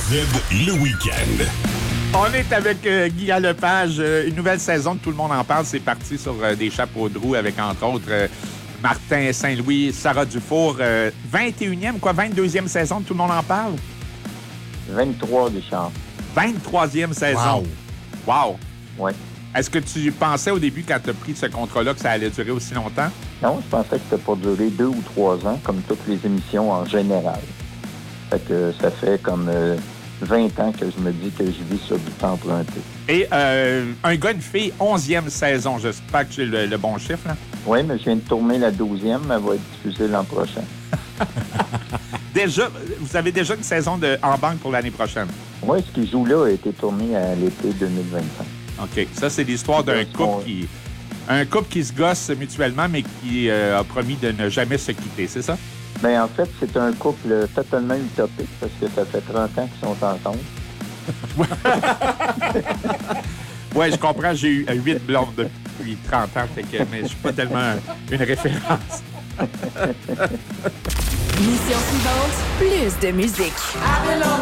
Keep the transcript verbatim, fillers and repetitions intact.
Z, le week-end. On est avec euh, Guy Lepage. Euh, une nouvelle saison de Tout le monde en parle. C'est parti sur euh, des chapeaux de roue avec, entre autres, euh, Martin Saint-Louis, Sarah Dufour. Euh, vingt et unième, quoi, vingt-deuxième saison de Tout le monde en parle? vingt-trois, Richard. vingt-troisième saison. Wow! Wow. Oui. Est-ce que tu pensais au début, quand tu as pris ce contrat-là, que ça allait durer aussi longtemps? Non, je pensais que c'était pour durer deux ou trois ans, comme toutes les émissions en général. Fait que ça fait comme euh, vingt ans que je me dis que je vis sur du temps emprunté. Et euh, un gars, une fille, onzième saison. J'espère que j'ai le, le bon chiffre, là. Oui, mais je viens de tourner la douzième. Elle va être diffusée l'an prochain. Déjà, vous avez déjà une saison de En banque pour l'année prochaine. Oui, ce qui joue là a été tourné à l'été deux mille vingt-cinq. OK. Ça, c'est l'histoire d'un couple qui... Un couple qui se gosse mutuellement, mais qui euh, a promis de ne jamais se quitter, c'est ça? Bien, en fait, c'est un couple totalement utopique parce que ça fait trente ans qu'ils sont ensemble. Oui, je comprends. J'ai eu huit blondes depuis trente ans, fait que, mais je suis pas tellement une référence. Mission suivante, plus de musique. I belong